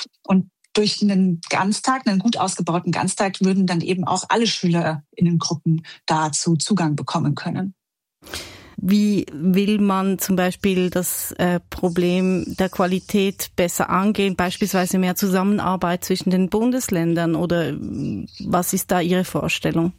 Und durch einen Ganztag, einen gut ausgebauten Ganztag, würden dann eben auch alle SchülerInnengruppen dazu Zugang bekommen können. Wie will man zum Beispiel das Problem der Qualität besser angehen, beispielsweise mehr Zusammenarbeit zwischen den Bundesländern, oder was ist da Ihre Vorstellung?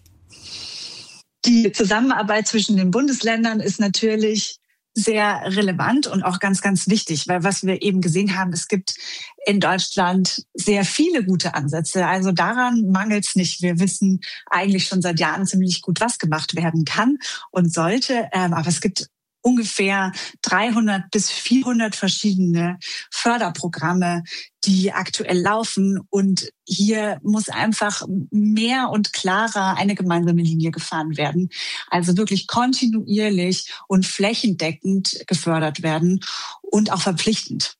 Die Zusammenarbeit zwischen den Bundesländern ist natürlich sehr relevant und auch ganz, ganz wichtig, weil was wir eben gesehen haben, es gibt in Deutschland sehr viele gute Ansätze. Also daran mangelt es nicht. Wir wissen eigentlich schon seit Jahren ziemlich gut, was gemacht werden kann und sollte. Aber es gibt ungefähr 300 bis 400 verschiedene Förderprogramme, die aktuell laufen. Und hier muss einfach mehr und klarer eine gemeinsame Linie gefahren werden. Also wirklich kontinuierlich und flächendeckend gefördert werden und auch verpflichtend.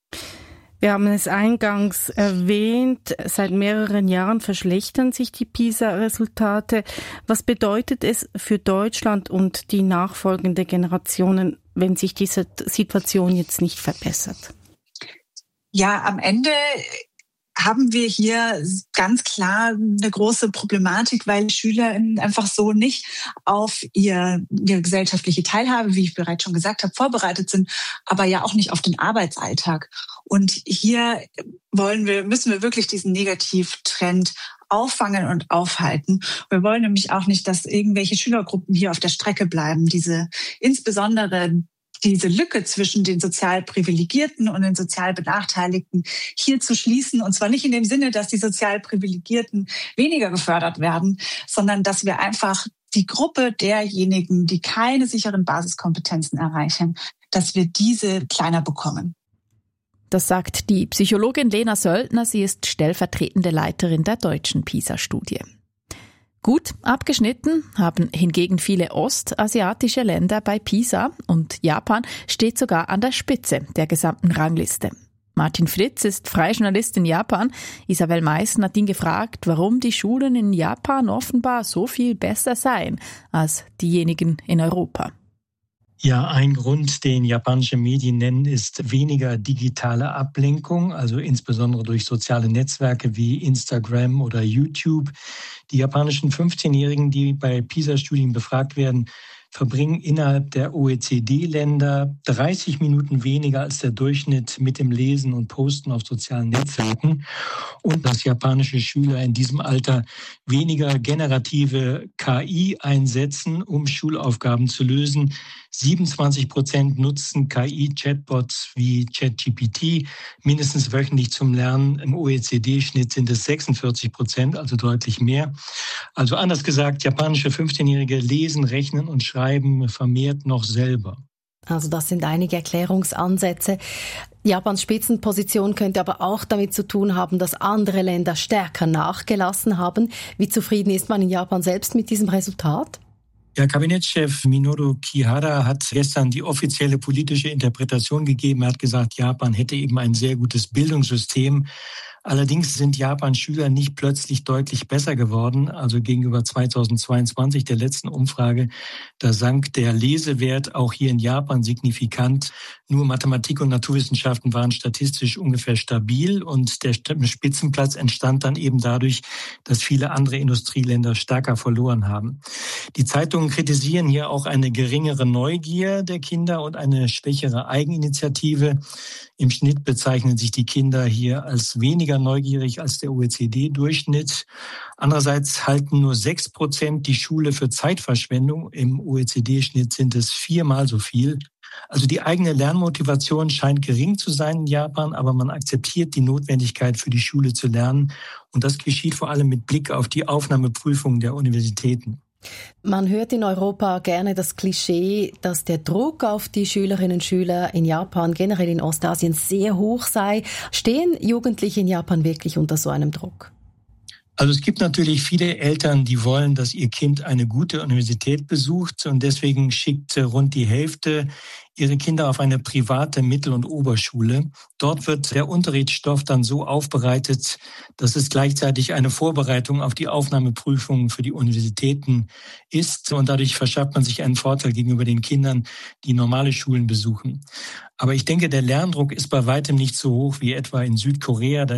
Wir haben es eingangs erwähnt, seit mehreren Jahren verschlechtern sich die PISA-Resultate. Was bedeutet es für Deutschland und die nachfolgende Generationen, wenn sich diese Situation jetzt nicht verbessert? Ja, am Ende haben wir hier ganz klar eine große Problematik, weil SchülerInnen einfach so nicht auf ihre gesellschaftliche Teilhabe, wie ich bereits schon gesagt habe, vorbereitet sind, aber ja auch nicht auf den Arbeitsalltag. Und hier müssen wir wirklich diesen Negativtrend auffangen und aufhalten. Wir wollen nämlich auch nicht, dass irgendwelche Schülergruppen hier auf der Strecke bleiben. Insbesondere diese Lücke zwischen den sozial Privilegierten und den sozial Benachteiligten hier zu schließen. Und zwar nicht in dem Sinne, dass die sozial Privilegierten weniger gefördert werden, sondern dass wir einfach die Gruppe derjenigen, die keine sicheren Basiskompetenzen erreichen, dass wir diese kleiner bekommen. Das sagt die Psychologin Lena Söldner. Sie ist stellvertretende Leiterin der deutschen PISA-Studie. Gut abgeschnitten haben hingegen viele ostasiatische Länder bei PISA, und Japan steht sogar an der Spitze der gesamten Rangliste. Martin Fritz ist freier Journalist in Japan. Isabel Meissen hat ihn gefragt, warum die Schulen in Japan offenbar so viel besser seien als diejenigen in Europa. Ja, ein Grund, den japanische Medien nennen, ist weniger digitale Ablenkung, also insbesondere durch soziale Netzwerke wie Instagram oder YouTube. Die japanischen 15-Jährigen, die bei PISA-Studien befragt werden, verbringen innerhalb der OECD-Länder 30 Minuten weniger als der Durchschnitt mit dem Lesen und Posten auf sozialen Netzwerken. Und dass japanische Schüler in diesem Alter weniger generative KI einsetzen, um Schulaufgaben zu lösen. 27% nutzen KI-Chatbots wie ChatGPT mindestens wöchentlich zum Lernen. Im OECD-Schnitt sind es 46%, also deutlich mehr. Also anders gesagt, japanische 15-Jährige lesen, rechnen und schreiben vermehrt noch selber. Also das sind einige Erklärungsansätze. Japans Spitzenposition könnte aber auch damit zu tun haben, dass andere Länder stärker nachgelassen haben. Wie zufrieden ist man in Japan selbst mit diesem Resultat? Ja, Kabinettschef Minoru Kihara hat gestern die offizielle politische Interpretation gegeben. Er hat gesagt, Japan hätte eben ein sehr gutes Bildungssystem. Allerdings sind Japans Schüler nicht plötzlich deutlich besser geworden. Also gegenüber 2022, der letzten Umfrage, da sank der Lesewert auch hier in Japan signifikant. Nur Mathematik und Naturwissenschaften waren statistisch ungefähr stabil, und der Spitzenplatz entstand dann eben dadurch, dass viele andere Industrieländer stärker verloren haben. Die Zeitungen kritisieren hier auch eine geringere Neugier der Kinder und eine schwächere Eigeninitiative. Im Schnitt bezeichnen sich die Kinder hier als weniger neugierig als der OECD-Durchschnitt. Andererseits halten nur 6% die Schule für Zeitverschwendung. Im OECD-Schnitt sind es 4-mal so viel. Also die eigene Lernmotivation scheint gering zu sein in Japan, aber man akzeptiert die Notwendigkeit, für die Schule zu lernen. Und das geschieht vor allem mit Blick auf die Aufnahmeprüfungen der Universitäten. Man hört in Europa gerne das Klischee, dass der Druck auf die Schülerinnen und Schüler in Japan, generell in Ostasien, sehr hoch sei. Stehen Jugendliche in Japan wirklich unter so einem Druck? Also es gibt natürlich viele Eltern, die wollen, dass ihr Kind eine gute Universität besucht, und deswegen schickt rund die Hälfte ihre Kinder auf eine private Mittel- und Oberschule. Dort wird der Unterrichtsstoff dann so aufbereitet, dass es gleichzeitig eine Vorbereitung auf die Aufnahmeprüfungen für die Universitäten ist, und dadurch verschafft man sich einen Vorteil gegenüber den Kindern, die normale Schulen besuchen. Aber ich denke, der Lerndruck ist bei weitem nicht so hoch wie etwa in Südkorea. Da